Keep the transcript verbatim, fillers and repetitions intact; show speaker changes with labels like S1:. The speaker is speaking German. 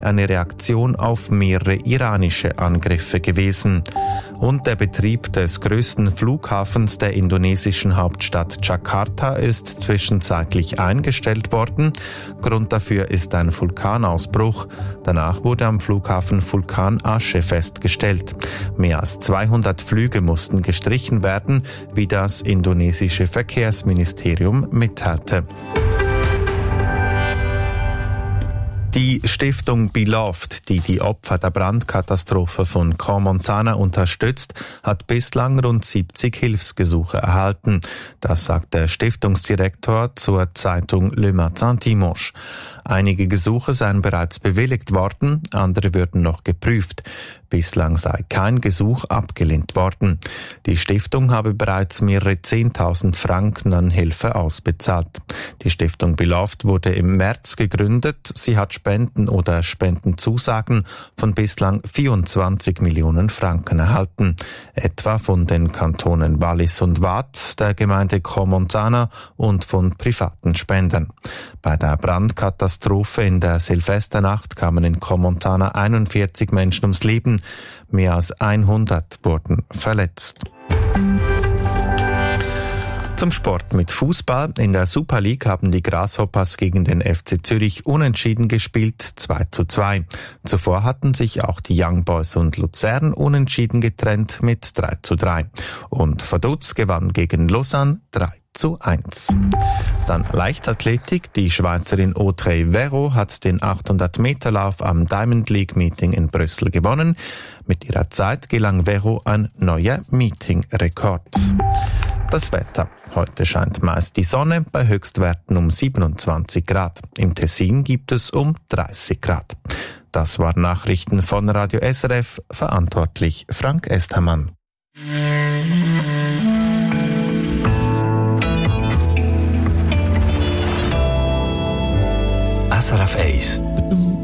S1: eine Reaktion auf mehrere iranische Angriffe gewesen. Und der Betrieb des größten Flughafens der indonesischen Hauptstadt Jakarta ist zwischenzeitlich eingestellt worden. Grund dafür ist ein Vulkanausbruch. Danach wurde am Flughafen Vulkanasche festgestellt. Mehr als zweihundert Flüge mussten gestrichen werden, wie das indonesische Verkehrsministerium mitteilte. Die Stiftung Beloved, die die Opfer der Brandkatastrophe von Crans-Montana unterstützt, hat bislang rund siebzig Hilfsgesuche erhalten. Das sagt der Stiftungsdirektor zur Zeitung Le Matin Dimanche. Einige Gesuche seien bereits bewilligt worden, andere würden noch geprüft. Bislang sei kein Gesuch abgelehnt worden. Die Stiftung habe bereits mehrere zehntausend Franken an Hilfe ausbezahlt. Die Stiftung Beloved wurde im März gegründet. Sie hat Spenden oder Spendenzusagen von bislang vierundzwanzig Millionen Franken erhalten. Etwa von den Kantonen Wallis und Waadt, der Gemeinde Crans-Montana und von privaten Spendern. Bei der Brandkatastrophe in der Silvesternacht kamen in Crans-Montana einundvierzig Menschen ums Leben. Mehr als hundert wurden verletzt. Zum Sport mit Fußball. In der Super League haben die Grasshoppers gegen den F C Zürich unentschieden gespielt, zwei zu zwei. Zuvor hatten sich auch die Young Boys und Luzern unentschieden getrennt mit drei zu drei. Und Vaduz gewann gegen Lausanne drei zu eins. Dann Leichtathletik. Die Schweizerin Audrey Vero hat den achthundert Meter Lauf am Diamond League Meeting in Brüssel gewonnen. Mit ihrer Zeit gelang Vero ein neuer Meeting-Rekord. Das Wetter. Heute scheint meist die Sonne, bei Höchstwerten um siebenundzwanzig Grad. Im Tessin gibt es um dreißig Grad. Das waren Nachrichten von Radio S R F, verantwortlich Frank Estermann.
S2: S R F eins